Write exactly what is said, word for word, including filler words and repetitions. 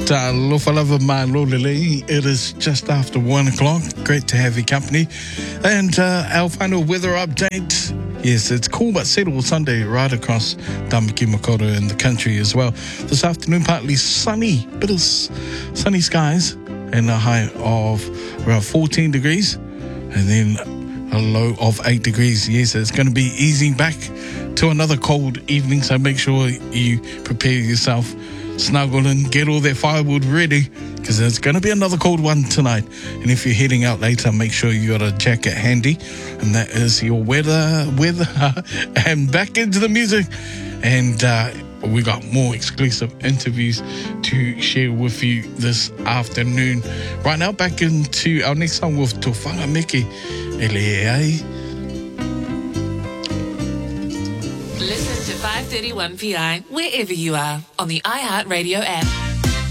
Lofalava Malolele. It is just after one o'clock. Great to have your company. And uh, our final weather update. Yes, it's cool but settled Sunday right across Tamaki Makaurau in the country as well. This afternoon, partly sunny, bit of sunny skies and a high of around fourteen degrees. And then a low of eight degrees. Yes, it's going to be easing back to another cold evening, so make sure you prepare yourself, snuggle and get all that firewood ready, because it's going to be another cold one tonight. And if you're heading out later, make sure you got a jacket handy. And that is your weather, weather. And back into the music. And uh, we got more exclusive interviews to share with you this afternoon. Right now, back into our next song with Tofanga Miki. Listen to five thirty-one P I wherever you are on the iHeartRadio app.